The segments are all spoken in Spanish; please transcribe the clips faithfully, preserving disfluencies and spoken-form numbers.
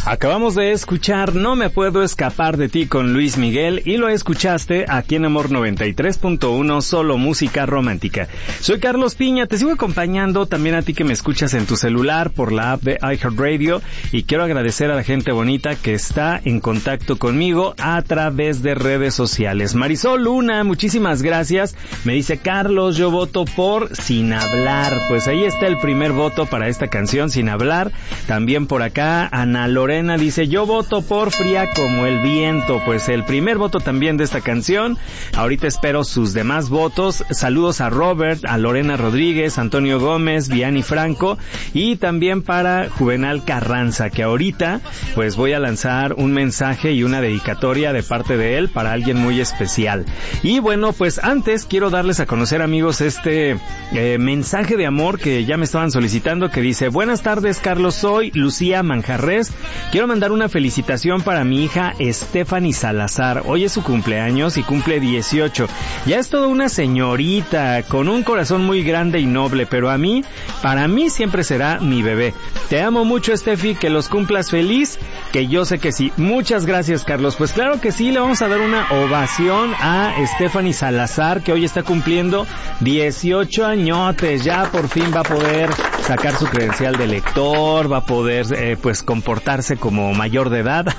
Acabamos de escuchar No me puedo escapar de ti con Luis Miguel y lo escuchaste aquí en Amor noventa y tres punto uno, solo música romántica. Soy Carlos Piña, te sigo acompañando también a ti que me escuchas en tu celular por la app de iHeartRadio y quiero agradecer a la gente bonita que está en contacto conmigo a través de redes sociales. Marisol Luna, muchísimas gracias. Me dice, Carlos, yo voto por Sin Hablar. Pues ahí está el primer voto para esta canción, Sin Hablar. También por acá, Ana Lorena dice, yo voto por Fría como el viento. Pues el primer voto también de esta canción. Ahorita espero sus demás votos. Saludos a Robert, a Lorena Rodríguez, Antonio Gómez, Vianney Franco y también para Juvenal Carranza, que ahorita pues voy a lanzar un mensaje y una dedicatoria de parte de él para alguien muy especial. Y bueno, pues antes quiero darles a conocer, amigos, este eh, mensaje de amor que ya me estaban solicitando, que dice, buenas tardes, Carlos, soy Lucía Manjarres. Quiero mandar una felicitación para mi hija Stephanie Salazar. Hoy es su cumpleaños y cumple dieciocho. Ya es toda una señorita con un corazón muy grande y noble, pero a mí, para mí siempre será mi bebé. Te amo mucho, Steffi, que los cumplas feliz, que yo sé que sí. Muchas gracias, Carlos. Pues claro que sí, le vamos a dar una ovación a Stephanie Salazar, que hoy está cumpliendo dieciocho añotes. Ya por fin va a poder sacar su credencial de lector, va a poder eh, pues comportarse como mayor de edad.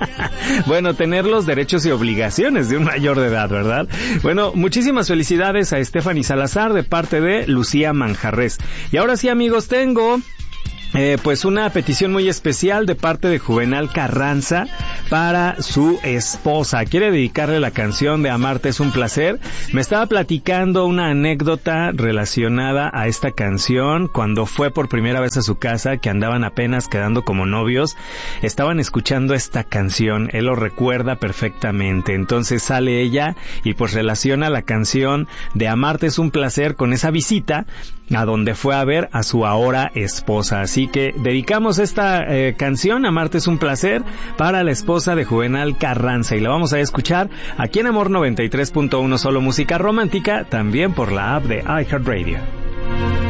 Bueno, tener los derechos y obligaciones de un mayor de edad, ¿verdad? Bueno, muchísimas felicidades a Stephanie Salazar de parte de Lucía Manjarres. Y ahora sí, amigos, tengo Eh, pues una petición muy especial de parte de Juvenal Carranza para su esposa. Quiere dedicarle la canción de Amarte es un placer. Me estaba platicando una anécdota relacionada a esta canción cuando fue por primera vez a su casa, que andaban apenas quedando como novios. Estaban escuchando esta canción, él lo recuerda perfectamente. Entonces sale ella y pues relaciona la canción de Amarte es un placer con esa visita a donde fue a ver a su ahora esposa. Así que dedicamos esta eh, canción, Amarte es un placer, para la esposa de Juvenal Carranza, y la vamos a escuchar aquí en Amor noventa y tres punto uno, solo música romántica, también por la app de iHeartRadio.